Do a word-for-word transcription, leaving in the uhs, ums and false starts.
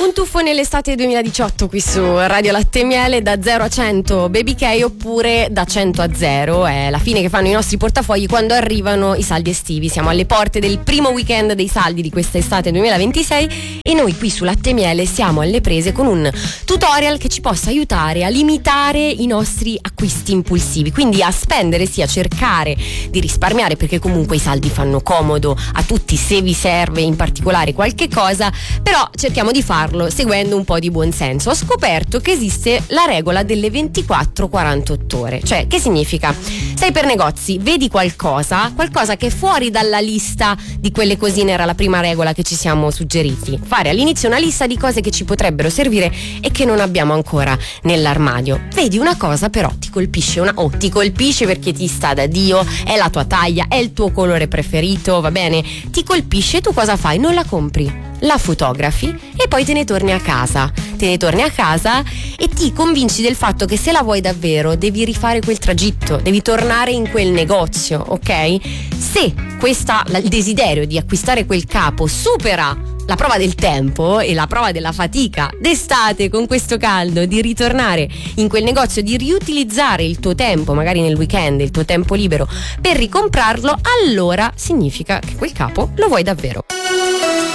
Un tuffo nell'estate duemiladiciotto qui su Radio Latte e Miele, da zero a cento Baby K oppure da cento a zero. È la fine che fanno i nostri portafogli quando arrivano i saldi estivi. Siamo alle porte del primo weekend dei saldi di questa estate duemilaventisei e noi qui su Latte e Miele siamo alle prese con un tutorial che ci possa aiutare a limitare i nostri acquisti impulsivi, quindi a spendere, sì, a cercare di risparmiare, perché comunque i saldi fanno comodo a tutti se vi serve in particolare qualche cosa, però cerchiamo di farlo seguendo un po' di buonsenso. Ho scoperto che esiste la regola delle ventiquattro quarantotto ore. Cioè, che significa? Sei per negozi, vedi qualcosa, qualcosa che è fuori dalla lista di quelle cosine, era la prima regola che ci siamo suggeriti. Fare all'inizio una lista di cose che ci potrebbero servire e che non abbiamo ancora nell'armadio. Vedi una cosa, però ti colpisce una oh, ti colpisce perché ti sta da Dio, è la tua taglia, è il tuo colore preferito, va bene? Ti colpisce, tu cosa fai? Non la compri. La fotografi e poi te ne torni a casa. Te ne torni a casa e ti convinci del fatto che se la vuoi davvero devi rifare quel tragitto, devi tornare in quel negozio, ok? Se questa, il desiderio di acquistare quel capo supera la prova del tempo e la prova della fatica d'estate con questo caldo, di ritornare in quel negozio, di riutilizzare il tuo tempo, magari nel weekend, il tuo tempo libero per ricomprarlo, allora significa che quel capo lo vuoi davvero.